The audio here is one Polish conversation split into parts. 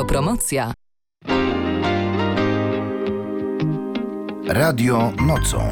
Autopromocja. Radio Nocą.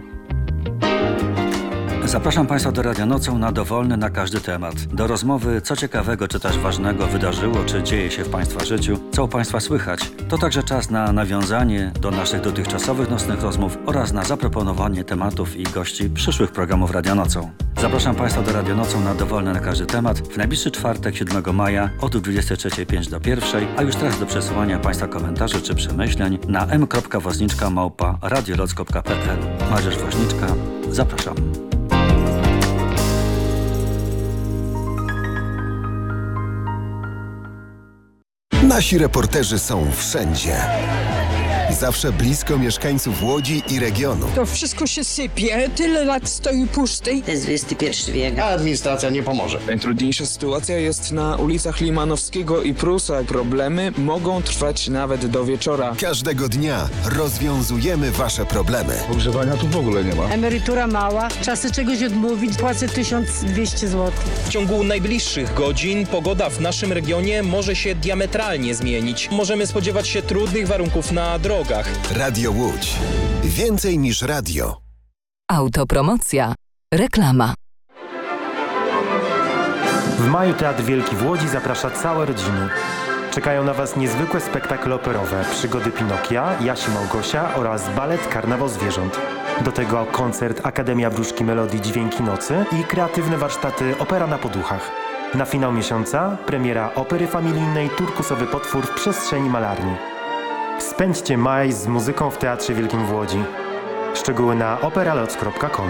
Zapraszam Państwa do Radia Nocą na dowolny na każdy temat. Do rozmowy, co ciekawego czy też ważnego wydarzyło, czy dzieje się w Państwa życiu, co u Państwa słychać. To także czas na nawiązanie do naszych dotychczasowych nocnych rozmów oraz na zaproponowanie tematów i gości przyszłych programów Radia Nocą. Zapraszam Państwa do Radia Nocą na dowolny na każdy temat w najbliższy czwartek 7 maja od 23:05 do 1, a już teraz do przesyłania Państwa komentarzy czy przemyśleń na m.woźniczka@radioloc.pl. Mariusz Woźniczka, zapraszam. Nasi reporterzy są wszędzie. Zawsze blisko mieszkańców Łodzi i regionu. To wszystko się sypie, tyle lat stoi pusty. To jest XXI wiek. A administracja nie pomoże. Najtrudniejsza sytuacja jest na ulicach Limanowskiego i Prusa. Problemy mogą trwać nawet do wieczora. Każdego dnia rozwiązujemy Wasze problemy. Ogrzewania tu w ogóle nie ma. Emerytura mała, czasy czegoś odmówić, płacę 1200 zł. W ciągu najbliższych godzin pogoda w naszym regionie może się diametralnie zmienić. Możemy spodziewać się trudnych warunków na drogach. Radio Łódź. Więcej niż radio. Autopromocja. Reklama. W maju Teatr Wielki w Łodzi zaprasza całe rodziny. Czekają na Was niezwykłe spektakle operowe, przygody Pinokia, Jasi Małgosia oraz balet Karnawał Zwierząt. Do tego koncert Akademia Wróżki Melodii Dźwięki Nocy i kreatywne warsztaty Opera na Poduchach. Na finał miesiąca premiera opery familijnej Turkusowy potwór w przestrzeni malarni. Spędźcie maj z muzyką w Teatrze Wielkim w Łodzi. Szczegóły na operaloc.com.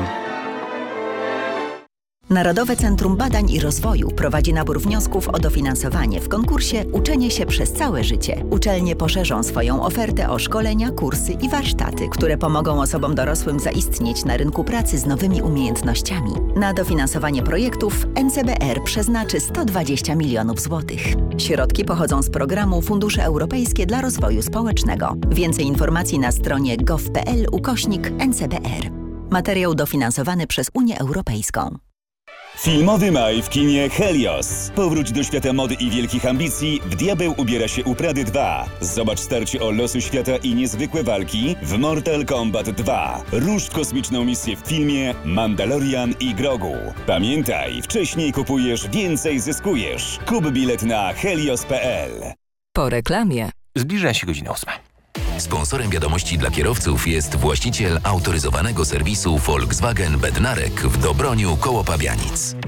Narodowe Centrum Badań i Rozwoju prowadzi nabór wniosków o dofinansowanie w konkursie Uczenie się przez całe życie. Uczelnie poszerzą swoją ofertę o szkolenia, kursy i warsztaty, które pomogą osobom dorosłym zaistnieć na rynku pracy z nowymi umiejętnościami. Na dofinansowanie projektów NCBR przeznaczy 120 milionów złotych. Środki pochodzą z programu Fundusze Europejskie dla Rozwoju Społecznego. Więcej informacji na stronie gov.pl/NCBR. Materiał dofinansowany przez Unię Europejską. Filmowy maj w kinie Helios. Powróć do świata mody i wielkich ambicji. W Diabeł ubiera się u Prady 2. Zobacz starcie o losy świata i niezwykłe walki w Mortal Kombat 2. Rusz w kosmiczną misję w filmie Mandalorian i Grogu. Pamiętaj, wcześniej kupujesz, więcej zyskujesz. Kup bilet na helios.pl. Po reklamie. Zbliża się godzina 8. Sponsorem wiadomości dla kierowców jest właściciel autoryzowanego serwisu Volkswagen Bednarek w Dobroniu koło Pabianic.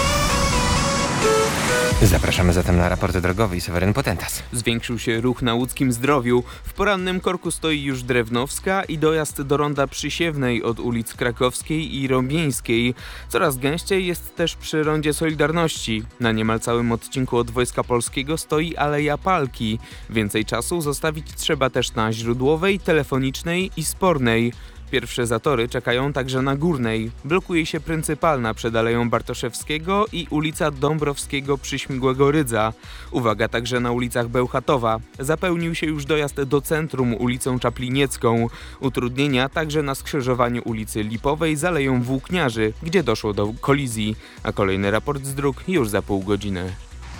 Zapraszamy zatem na raport drogowy. Seweryn Potentas. Zwiększył się ruch na łódzkim Zdrowiu. W porannym korku stoi już Drewnowska i dojazd do ronda Przysiewnej od ulic Krakowskiej i Rąbieńskiej. Coraz gęściej jest też przy rondzie Solidarności. Na niemal całym odcinku od Wojska Polskiego stoi Aleja Palki. Więcej czasu zostawić trzeba też na Źródłowej, Telefonicznej i Spornej. Pierwsze zatory czekają także na Górnej. Blokuje się Pryncypalna przed Aleją Bartoszewskiego i ulica Dąbrowskiego przy Śmigłego Rydza. Uwaga także na ulicach Bełchatowa. Zapełnił się już dojazd do centrum ulicą Czapliniecką. Utrudnienia także na skrzyżowaniu ulicy Lipowej z Aleją Włókniarzy, gdzie doszło do kolizji. A kolejny raport z dróg już za pół godziny.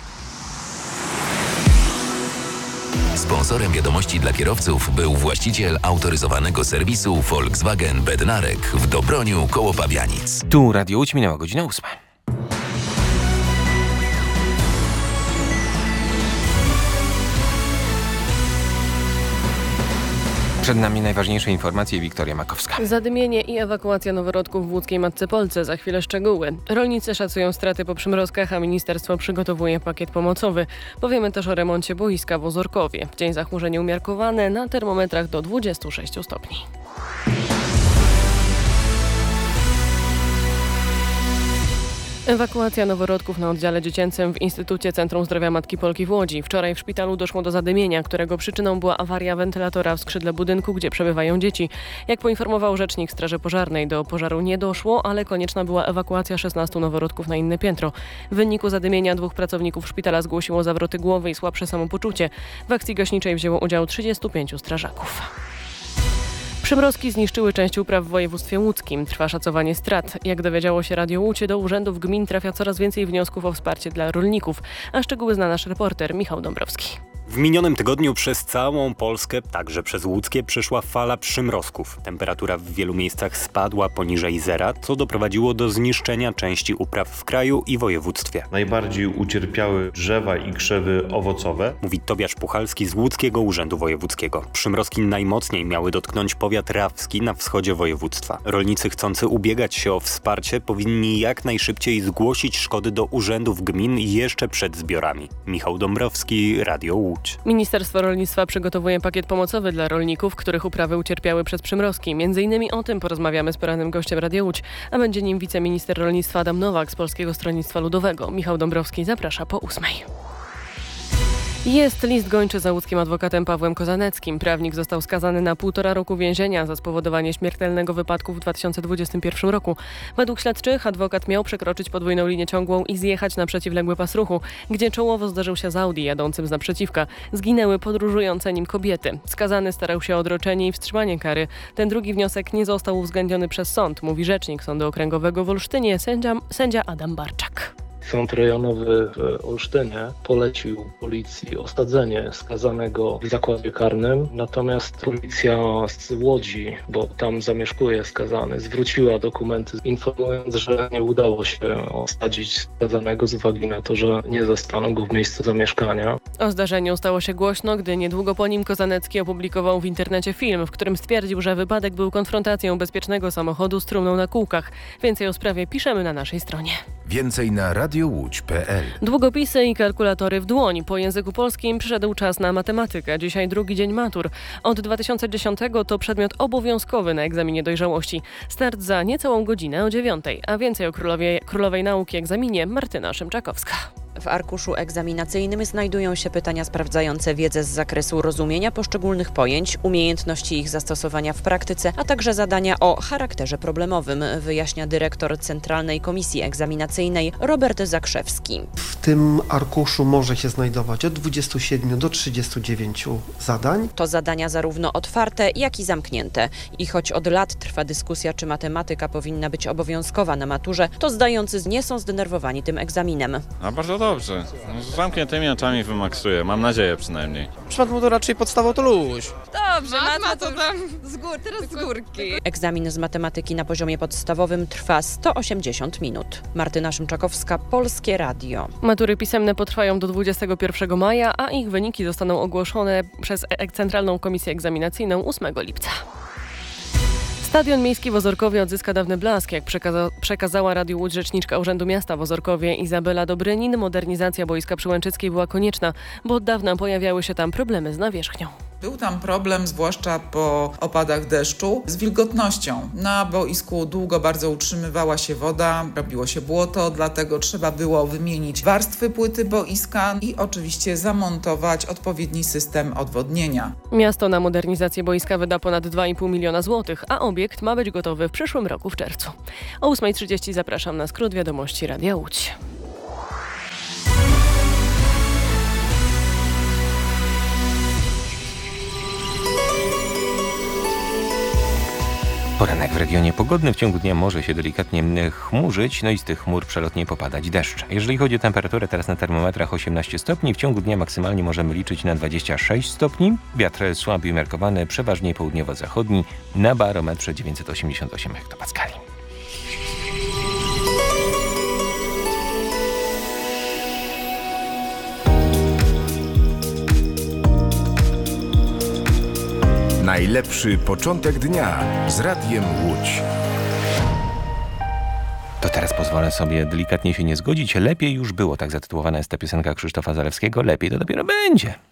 Sponsorem wiadomości dla kierowców był właściciel autoryzowanego serwisu Volkswagen Bednarek w Dobroniu koło Pabianic. Tu Radio Łódź, minęła godzina 8. Przed nami najważniejsze informacje. Wiktoria Makowska. Zadymienie i ewakuacja noworodków w łódzkiej Matce Polce. Za chwilę szczegóły. Rolnicy szacują straty po przymrozkach, a ministerstwo przygotowuje pakiet pomocowy. Powiemy też o remoncie boiska w Ozorkowie. W dzień zachmurzenie umiarkowane, na termometrach do 26 stopni. Ewakuacja noworodków na oddziale dziecięcym w Instytucie Centrum Zdrowia Matki Polki w Łodzi. Wczoraj w szpitalu doszło do zadymienia, którego przyczyną była awaria wentylatora w skrzydle budynku, gdzie przebywają dzieci. Jak poinformował rzecznik Straży Pożarnej, do pożaru nie doszło, ale konieczna była ewakuacja 16 noworodków na inne piętro. W wyniku zadymienia 2 pracowników szpitala zgłosiło zawroty głowy i słabsze samopoczucie. W akcji gaśniczej wzięło udział 35 strażaków. Przymrozki zniszczyły część upraw w województwie łódzkim. Trwa szacowanie strat. Jak dowiedziało się Radio Łódź, do urzędów gmin trafia coraz więcej wniosków o wsparcie dla rolników. A szczegóły zna nasz reporter Michał Dąbrowski. W minionym tygodniu przez całą Polskę, także przez Łódzkie, przeszła fala przymrozków. Temperatura w wielu miejscach spadła poniżej zera, co doprowadziło do zniszczenia części upraw w kraju i województwie. Najbardziej ucierpiały drzewa i krzewy owocowe. Mówi Tobiasz Puchalski z Łódzkiego Urzędu Wojewódzkiego. Przymrozki najmocniej miały dotknąć powiat rawski na wschodzie województwa. Rolnicy chcący ubiegać się o wsparcie powinni jak najszybciej zgłosić szkody do urzędów gmin jeszcze przed zbiorami. Michał Dąbrowski, Radio Łódź. Ministerstwo Rolnictwa przygotowuje pakiet pomocowy dla rolników, których uprawy ucierpiały przez przymrozki. Między innymi o tym porozmawiamy z porannym gościem Radia Łódź, a będzie nim wiceminister rolnictwa Adam Nowak z Polskiego Stronnictwa Ludowego. Michał Dąbrowski zaprasza po 8:00. Jest list gończy za łódzkim adwokatem Pawłem Kozaneckim. Prawnik został skazany na 1,5 roku więzienia za spowodowanie śmiertelnego wypadku w 2021 roku. Według śledczych adwokat miał przekroczyć podwójną linię ciągłą i zjechać na przeciwległy pas ruchu, gdzie czołowo zderzył się z Audi jadącym z naprzeciwka. Zginęły podróżujące nim kobiety. Skazany starał się o odroczenie i wstrzymanie kary. Ten drugi wniosek nie został uwzględniony przez sąd, mówi rzecznik Sądu Okręgowego w Olsztynie, sędzia Adam Barczak. Sąd rejonowy w Olsztynie polecił policji osadzenie skazanego w zakładzie karnym, natomiast policja z Łodzi, bo tam zamieszkuje skazany, zwróciła dokumenty, informując, że nie udało się osadzić skazanego z uwagi na to, że nie zastano go w miejscu zamieszkania. O zdarzeniu stało się głośno, gdy niedługo po nim Kozanecki opublikował w internecie film, w którym stwierdził, że wypadek był konfrontacją bezpiecznego samochodu z trumną na kółkach. Więcej o sprawie piszemy na naszej stronie. Więcej na radiołódź.pl. Długopisy i kalkulatory w dłoń. Po języku polskim przyszedł czas na matematykę. Dzisiaj drugi dzień matur. Od 2010 to przedmiot obowiązkowy na egzaminie dojrzałości. Start za niecałą godzinę o 9:00. A więcej o królowej nauki egzaminie Martyna Szymczakowska. W arkuszu egzaminacyjnym znajdują się pytania sprawdzające wiedzę z zakresu rozumienia poszczególnych pojęć, umiejętności ich zastosowania w praktyce, a także zadania o charakterze problemowym, wyjaśnia dyrektor Centralnej Komisji Egzaminacyjnej Robert Zakrzewski. W tym arkuszu może się znajdować od 27 do 39 zadań. To zadania zarówno otwarte, jak i zamknięte. I choć od lat trwa dyskusja, czy matematyka powinna być obowiązkowa na maturze, to zdający nie są zdenerwowani tym egzaminem. A bardzo dobrze. Z zamkniętymi oczami wymaksuję. Mam nadzieję przynajmniej. Przypadku to raczej podstawowo to luź. Dobrze, matma to tam teraz z górki. Egzamin z matematyki na poziomie podstawowym trwa 180 minut. Martyna Szymczakowska, Polskie Radio. Matury pisemne potrwają do 21 maja, a ich wyniki zostaną ogłoszone przez Centralną Komisję Egzaminacyjną 8 lipca. Stadion miejski w Ozorkowie odzyska dawny blask. Jak przekazała Radiu Łódź rzeczniczka Urzędu Miasta w Ozorkowie Izabela Dobrynin, modernizacja boiska przy Łęczyckiej była konieczna, bo od dawna pojawiały się tam problemy z nawierzchnią. Był tam problem, zwłaszcza po opadach deszczu, z wilgotnością. Na boisku długo bardzo utrzymywała się woda, robiło się błoto, dlatego trzeba było wymienić warstwy płyty boiska i oczywiście zamontować odpowiedni system odwodnienia. Miasto na modernizację boiska wyda ponad 2,5 miliona złotych, a obiekt ma być gotowy w przyszłym roku w czerwcu. O 8:30 zapraszam na skrót wiadomości Radia Łódź. Poranek w regionie pogodny. W ciągu dnia może się delikatnie chmurzyć, no i z tych chmur przelotnie popadać deszcz. Jeżeli chodzi o temperaturę, teraz na termometrach 18 stopni. W ciągu dnia maksymalnie możemy liczyć na 26 stopni. Wiatr słaby i umiarkowany, przeważnie południowo-zachodni, na barometrze 988 hektopaskali. Najlepszy początek dnia z Radiem Łódź. To teraz pozwolę sobie delikatnie się nie zgodzić. Lepiej już było, tak zatytułowana jest ta piosenka Krzysztofa Zalewskiego. Lepiej to dopiero będzie.